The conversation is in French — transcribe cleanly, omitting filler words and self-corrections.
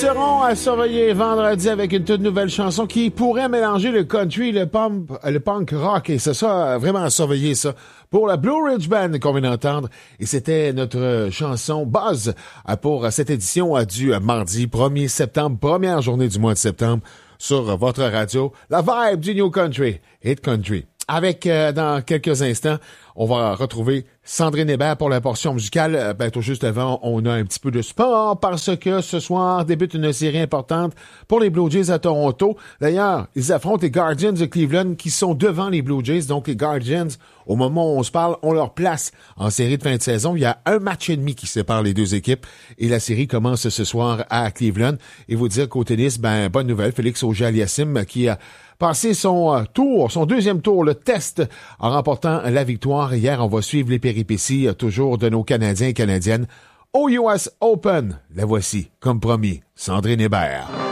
seront à surveiller vendredi avec une toute nouvelle chanson qui pourrait mélanger le country, le punk rock, et c'est ça, vraiment à surveiller ça. Pour la Blue Ridge Band qu'on vient d'entendre, et c'était notre chanson Buzz pour cette édition du mardi 1er septembre, première journée du mois de septembre, sur votre radio, la vibe du New Country, Hit Country. Avec, dans quelques instants, on va retrouver Sandrine Hébert pour la portion musicale. Tout juste avant, on a un petit peu de sport parce que ce soir débute une série importante pour les Blue Jays à Toronto. D'ailleurs, ils affrontent les Guardians de Cleveland qui sont devant les Blue Jays. Donc, les Guardians, au moment où on se parle, ont leur place en série de fin de saison. Il y a un match et demi qui sépare les deux équipes et la série commence ce soir à Cleveland. Et vous dire qu'au tennis, bonne nouvelle, Félix Auger-Aliassime qui a passé son deuxième tour, le test, en remportant la victoire. Hier, on va suivre les péripéties toujours de nos Canadiens et Canadiennes au US Open. La voici, comme promis, Sandrine Hébert.